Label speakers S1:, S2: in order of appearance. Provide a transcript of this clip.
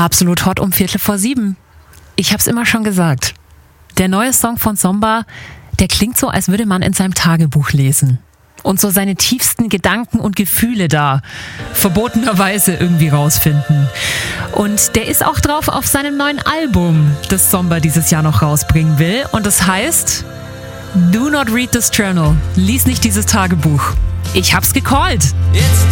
S1: Absolut hot um 6:45. Ich hab's immer schon gesagt. Der neue Song von Zomba, der klingt so, als würde man in seinem Tagebuch lesen. Und so seine tiefsten Gedanken und Gefühle da verbotenerweise irgendwie rausfinden. Und der ist auch drauf auf seinem neuen Album, das Zomba dieses Jahr noch rausbringen will. Und das heißt, Do not read this journal. Lies nicht dieses Tagebuch. Ich hab's gecallt.
S2: It's